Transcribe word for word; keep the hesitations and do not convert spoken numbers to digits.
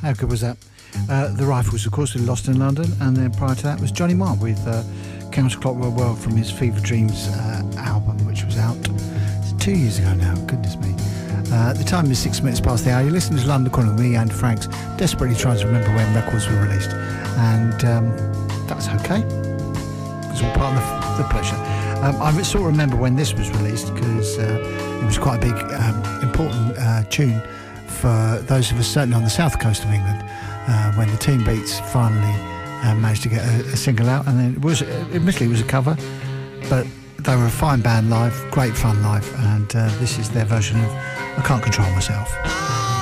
How good was that? Uh, the Rifles, of course, with Lost in London, and then prior to that was Johnny Marr with uh, Counter Clockwise World from his Fever Dreams uh, album, which was out two years ago now. Goodness me. Uh, the time is six minutes past the hour. You're listening to London Calling with me and Franks, desperately trying to remember when records were released, and um, that's okay. It's all part of the, the pleasure. Um, I sort of remember when this was released because uh, it was quite a big, um, important uh, tune for those of us certainly on the south coast of England, uh, when the Teen Beats finally uh, managed to get a, a single out, and then it was, admittedly, it was a cover, but they were a fine band live, great fun live, and uh, this is their version of I Can't Control Myself.